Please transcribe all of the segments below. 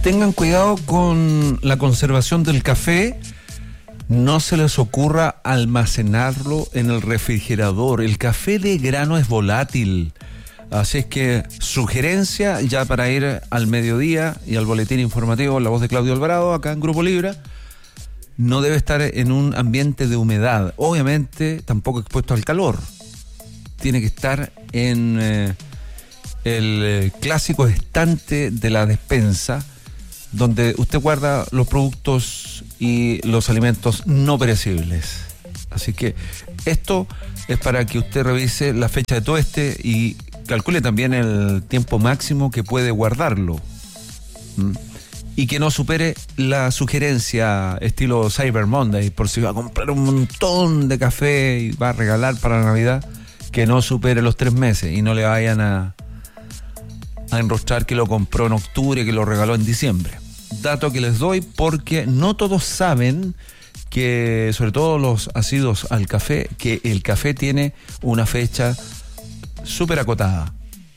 tengan cuidado con la conservación del café. No se les ocurra almacenarlo en el refrigerador. El café de grano es volátil. Así es que sugerencia ya para ir al mediodía y al boletín informativo La Voz de Claudio Alvarado, acá en Grupo Libra. No debe estar en un ambiente de humedad. Obviamente tampoco expuesto al calor. Tiene que estar en el clásico estante de la despensa, donde usted guarda los productos y los alimentos no perecibles. Así que esto es para que usted revise la fecha de tueste y calcule también el tiempo máximo que puede guardarlo. Y que no supere la sugerencia estilo Cyber Monday, por si va a comprar un montón de café y va a regalar para Navidad, que no supere los 3 meses y no le vayan a enrostrar que lo compró en octubre, que lo regaló en diciembre. Dato que les doy porque no todos saben que, sobre todo los asiduos al café, que el café tiene una fecha súper acotada.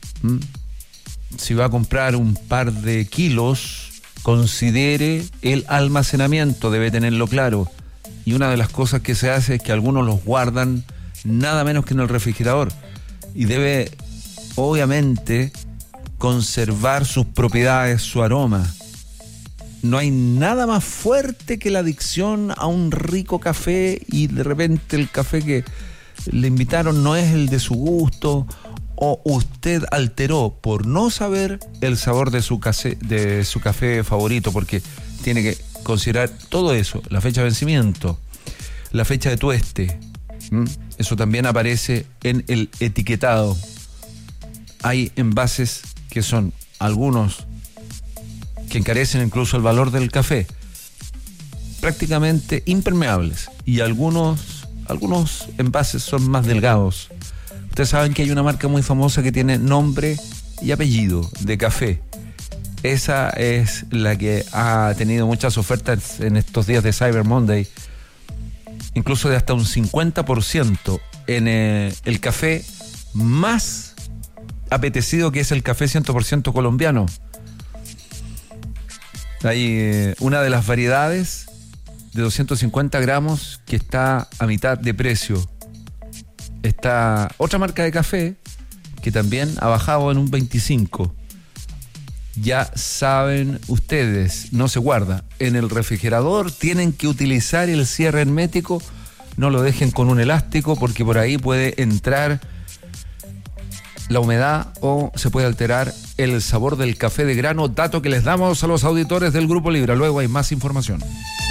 Si va a comprar un par de kilos, considere el almacenamiento, debe tenerlo claro. Y una de las cosas que se hace es que algunos los guardan nada menos que en el refrigerador. Y debe, obviamente, conservar sus propiedades, su aroma. No hay nada más fuerte que la adicción a un rico café y de repente el café que le invitaron no es el de su gusto, o usted alteró por no saber el sabor de su café favorito, porque tiene que considerar todo eso, la fecha de vencimiento, la fecha de tueste. Eso también aparece en el etiquetado. Hay envases que son algunos que encarecen incluso el valor del café, prácticamente impermeables, y algunos envases son más delgados. Ustedes saben que hay una marca muy famosa que tiene nombre y apellido de café. Esa es la que ha tenido muchas ofertas en estos días de Cyber Monday, incluso de hasta un 50% en el café más apetecido, que es el café 100% colombiano. Hay una de las variedades de 250 gramos que está a mitad de precio. Está otra marca de café que también ha bajado en un 25%. Ya saben ustedes, no se guarda en el refrigerador, tienen que utilizar el cierre hermético, no lo dejen con un elástico porque por ahí puede entrar la humedad o se puede alterar el sabor del café de grano. Dato que les damos a los auditores del Grupo Libra. Luego hay más información.